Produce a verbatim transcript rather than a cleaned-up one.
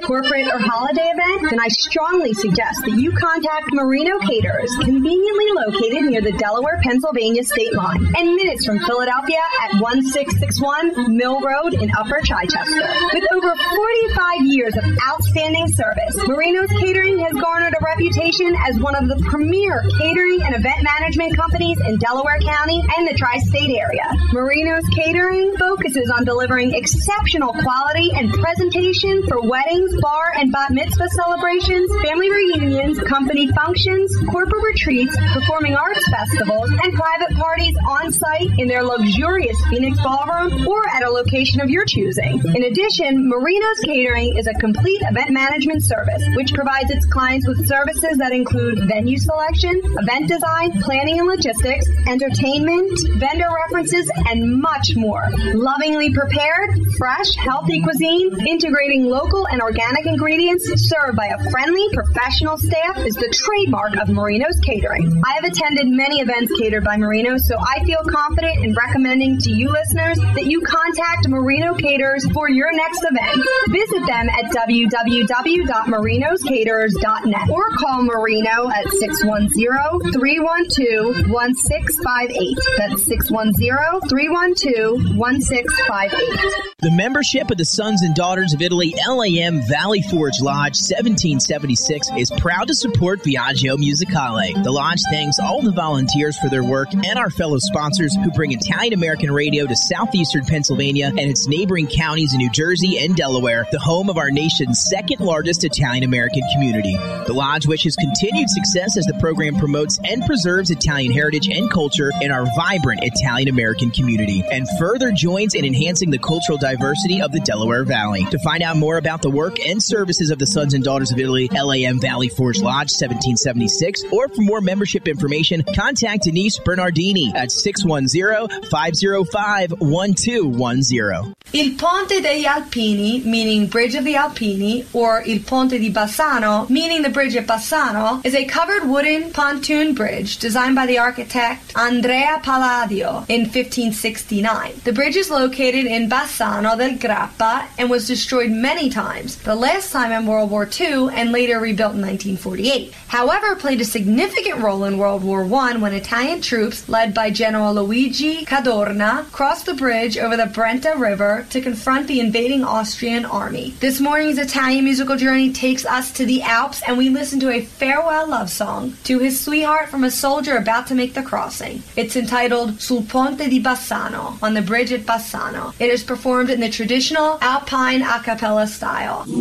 corporate, or holiday event? Then I strongly suggest that you contact Marino Caterers, conveniently located near the Delaware-Pennsylvania state line and minutes from Philadelphia at one six six one Mill Road in Upper Chichester. With over forty-five years of outstanding service, Marino's Catering has garnered a reputation as one of the premier catering and event management companies in Delaware County and the tri-state area. Marino's Catering focuses on delivering exceptional quality and presentation for weddings, bar and bat mitzvah celebrations, family reunions, company functions, corporate retreats, performing arts festivals, and private parties on site in their luxurious Phoenix Ballroom or at a location of your choosing. In addition, Marino's Catering is a complete event management service which provides its clients with services that include venue selection, event design, planning and logistics, entertainment, vendor references, and much more. Lovingly prepared, fresh, healthy cuisine, integrating local and organic ingredients, served by a friendly, professional staff is the trademark of Marino's Catering. I have attended many events catered by Marino, so I feel confident in recommending to you listeners that you contact Marino Caterers for your next event. Visit them at w w w dot marinos caterers dot net or call Marino at six one zero, three one two, one six five eight. That's six one zero, three one two, one six five eight. The membership of the Sons and Daughters of Italy L A M Valley Forge Lodge seventeen seventy-six is proud to support Viaggio Musicale. The lodge thanks all the volunteers for their work and our fellow sponsors who bring Italian-American radio to southeastern Pennsylvania and its neighboring counties in New Jersey and Delaware, the home of our nation's second largest Italian-American community. The lodge wishes continued success as the program promotes and preserves Italian heritage and culture in our vibrant Italian-American community and further joins in enhancing the cultural diversity of the Delaware Valley. To find out more about the work and services of the Sons and Daughters of Italy L A M Valley Forge Lodge seventeen seventy-six or for more membership information, contact Denise Bernardini at six one zero, five zero five, one two one zero. Il Ponte degli Alpini, meaning Bridge of the Alpini, or Il Ponte di Bassano, meaning the Bridge at Bassano, is a covered wooden pontoon bridge designed by the architect Andrea Palladio in fifteen sixty-nine. The bridge is located in Bassano del Grappa and was destroyed many times, the last time in World War Two and later rebuilt in nineteen forty-eight. However, it played a significant role in World War One when Italian troops, led by General Luigi Cadorna, crossed the bridge over the Brenta River to confront the invading Austrian army. This morning's Italian musical journey takes us to the Alps, and we listen to a farewell love song to his sweetheart from a soldier about to make the crossing. It's entitled Sul Ponte di Bassano, on the bridge at Bassano. It is performed in the traditional Alpine a cappella style.